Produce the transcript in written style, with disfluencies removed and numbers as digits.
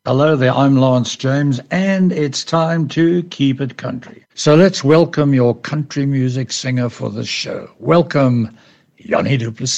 Hello there, I'm Lance James, and it's time to keep it country. So let's welcome your country music singer for the show. Welcome, Yanni Duplessis.